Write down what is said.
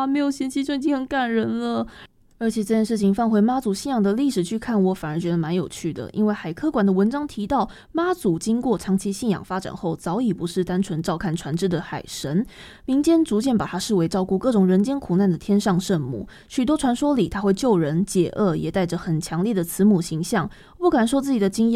啊，没有嫌弃就已经很感人了。而且这件事情放回妈祖信仰的历史去看，我反而觉得蛮有趣的，因为海科馆的文章提到，妈祖经过长期信仰发展后，早已不是单纯照看船只的海神，民间逐渐把她视为照顾各种人间苦难的天上圣母。许多传说里，她会救人解厄，也带着很强烈的慈母形象。我不敢说自己的经验